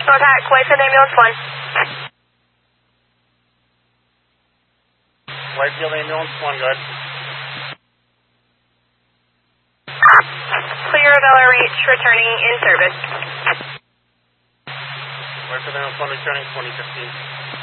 Contact Whitefield Ambulance 1. Whitefield Ambulance 1, good. Clear of LRH returning in service. Whitefield Ambulance 1 returning 2015.